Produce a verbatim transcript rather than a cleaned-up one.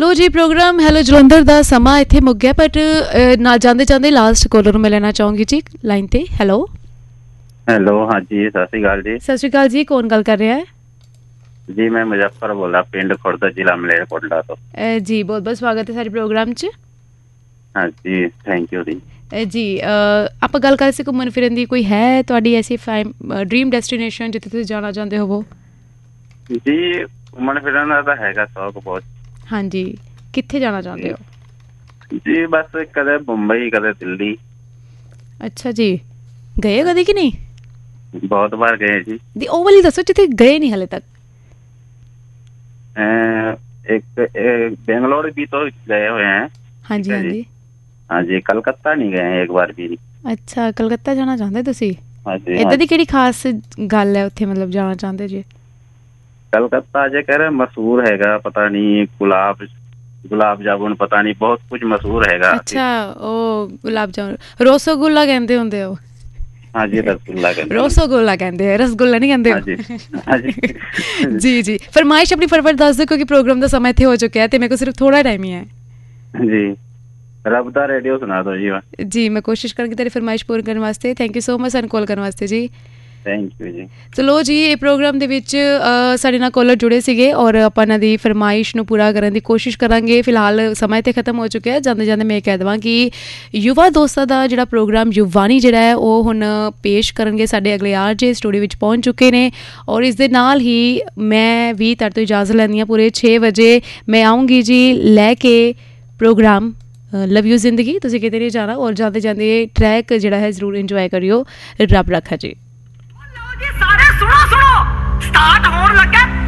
लो जी programme hello Jalandhar दा समा इत्थे मुक गया बट ना जांदे जांदे लास्ट कॉलर मैं लेना चाहूँगी जी लाइन ते। हैलो हेलो हाँ जी सत श्री अकाल जी। सत श्री अकाल जी, कौन गल कर रहा है? जी मैं मुजफ्फर बोला, पिंड खुर्द जिला मलेरकोटला तो। ए, जी बहुत बहुत स्वागत है सारे प्रोग्राम च। हाँ जी थैंक यू जी। ए, जी आप गल कर से घूमन फिरन दी कोई है तुहाडी ऐसी ड्रीम डेस्टिनेशन जिथे तुसीं जाना चाहते हो? जी घूमन फिरन दा तां हैगा शौक बहुत। हाँ जी, कित्थे जाना चाहते हो? जी बस कदे मुंबई कदे दिल्ली। अच्छा जी, गए कदी कि नहीं? बहुत बार गए जी। दी ओ वाली दसो जिथे गए नहीं हाले तक। एक, एक बेंगलोर भी तो गए हुए हैं। हाँ जी हाँ जी हाँ जी कलकत्ता नहीं गए हैं एक बार भी। अच्छा कलकत्ता जाना चाहते तुसी? हाँ जी। इधर दी केड़ी खास गल है उत्थे मतलब जाना चाहते जी? कलकत्ता जे कह रहे मशहूर हैगा, पता नहीं गुलाब गुलाब जामुन पता नहीं बहुत कुछ मशहूर हैगा। अच्छा ओ गुलाब जामुन रसगुल्ला कहंदे हुंदे हो? हाँ जी रसगुल्ला कहते हैं। रसगुल्ला कहते हैं, रसगुल्ला नहीं कहते। हाँ जी, हाँ जी। जी जी फरमाइश अपनी फटाफट दस दो क्योंकि प्रोग्राम का समय इत्थे हो चुका है तो मेरे को सिर्फ थोड़ा टाइम ही है। जी रब दा रेडियो सुना दो जी। जी मैं कोशिश करूँगी तेरी फरमाइश पूरी करने वास्ते। Thank you so much sun call करने वास्ते जी। थैंक यू जी। चलो जी ये प्रोग्राम ਦੇ ਵਿੱਚ ਸਾਡੇ ਨਾਲ ਕਾਲਰ ਜੁੜੇ ਸੀਗੇ ਔਰ ਆਪਾਂ ਇਹਨਾਂ ਦੀ ਫਰਮਾਇਸ਼ ਨੂੰ ਪੂਰਾ ਕਰਨ ਦੀ ਕੋਸ਼ਿਸ਼ ਕਰਾਂਗੇ। ਫਿਲਹਾਲ ਸਮਾਂ ਤੇ ਖਤਮ ਹੋ ਚੁੱਕਿਆ ਹੈ। ਜਾਂਦੇ ਜਾਂਦੇ ਮੈਂ ਕਹਿ ਦੇਵਾਂ ਕਿ ਯੁਵਾ ਦੋਸਤਾਂ ਦਾ ਜਿਹੜਾ ਪ੍ਰੋਗਰਾਮ ਯੁਵਾਨੀ ਜਿਹੜਾ ਹੈ ਉਹ ਹੁਣ ਪੇਸ਼ ਕਰਨਗੇ ਸਾਡੇ ਅਗਲੇ ਆਰ ਜੇ ਸਟੂਡੀਓ ਵਿੱਚ ਪਹੁੰਚ ਚੁੱਕੇ ਨੇ ਔਰ ਇਸ ਦੇ ਨਾਲ ਹੀ ਮੈਂ ਵੀ ਤੁਹਾਡੇ ਤੋਂ ਇਜਾਜ਼ਤ ਲੈਂਦੀ ਹਾਂ। ਪੂਰੇ ਛੇ ਵਜੇ ਮੈਂ ਆਉਂਗੀ ਜੀ ਲੈ ਕੇ ਪ੍ਰੋਗਰਾਮ ਲਵ ਯੂ ਜ਼ਿੰਦਗੀ। ਤੁਸੀਂ ਕਿਤੇ ਨਹੀਂ ਜਾਣਾ ਔਰ ਜਾਂਦੇ ਜਾਂਦੇ ਟਰੈਕ ਜਿਹੜਾ ਹੈ ਜ਼ਰੂਰ ਇੰਜੋਏ ਕਰਿਓ। ਰੱਬ ਰੱਖਾ ਜੀ। सारे सुनो सुनो स्टार्ट होने लगा